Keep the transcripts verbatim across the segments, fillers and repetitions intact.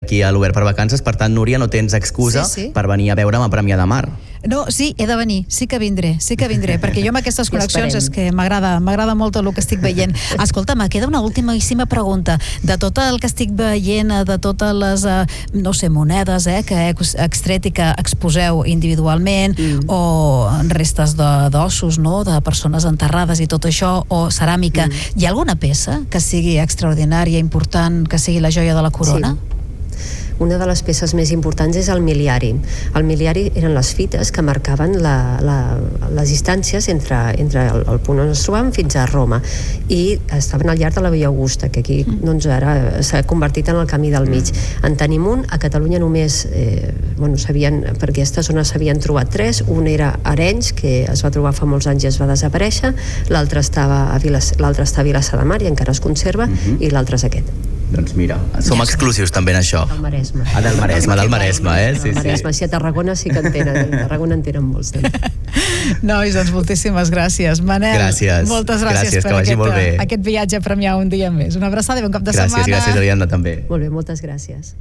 aquí a l'Obert per Vacances. Per tant, Núria, no tens excusa sí, sí. per venir a veure'm a Premià de Mar. No, sí, he de venir, sí que vindré, sí que vindré, perquè jo amb aquestes connexions és que m'agrada, m'agrada molt el que estic veient. Escolta, me queda una ultimíssima pregunta. De tot el que estic veient, de totes les, no sé, monedes eh, que he extret i que exposeu individualment, mm. o restes d'ossos, no?, de persones enterrades i tot això, o ceràmica, mm. hi ha alguna peça que sigui extraordinària, important, que sigui la joia de la corona? Sí. Una de les peces més importants és el miliari. El miliari eren les fites que marcaven la, la, les distàncies entre, entre el, el punt on es trobàvem fins a Roma, i estaven al llarg de la Via Augusta, que aquí doncs, ara s'ha convertit en el camí del mig. En tenim un, a Catalunya només eh, bueno, sabien, per aquesta zona s'havien trobat tres. Un era Arenys, que es va trobar fa molts anys i es va desaparèixer, l'altre estava a Vilas, l'altre està a Vilassar de Mar i encara es conserva, uh-huh. i l'altre és aquest. Doncs mira, som exclusius també en això. Del Maresme. Ah, del Maresme, del Maresme, eh? Sí, del Maresme, sí, a Tarragona sí que en tenen, a Tarragona en tenen molts. Nois, doncs moltíssimes gràcies. Manel, gràcies. moltes gràcies, gràcies per aquest, aquest viatge a Premià un dia més. Una abraçada i bon cap de gràcies, setmana. Gràcies, gràcies, Ariadna, també. Molt bé, moltes gràcies.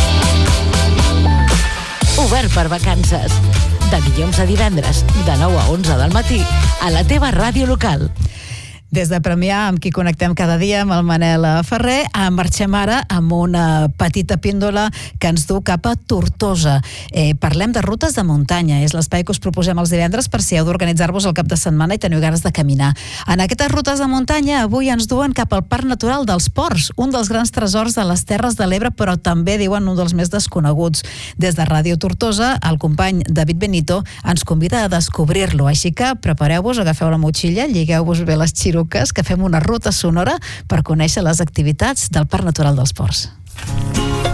Obert per Vacances. De dilluns a divendres, de nou a onze del matí, a la teva ràdio local. Des de Premià, amb qui connectem cada dia, amb el Manel Ferrer, marxem ara amb una petita píndola que ens du cap a Tortosa. Eh, parlem de rutes de muntanya. És l'espai que us proposem els divendres per si heu d'organitzar-vos el cap de setmana i teniu ganes de caminar. En aquestes rutes de muntanya avui ens duen cap al Parc Natural dels Ports, un dels grans tresors de les Terres de l'Ebre, però també diuen un dels més desconeguts. Des de Ràdio Tortosa, el company David Benito ens convida a descobrir-lo. Així que prepareu-vos, agafeu la motxilla, lligueu-vos bé les xiruques, que fem una ruta sonora per conèixer les activitats del Parc Natural dels Ports.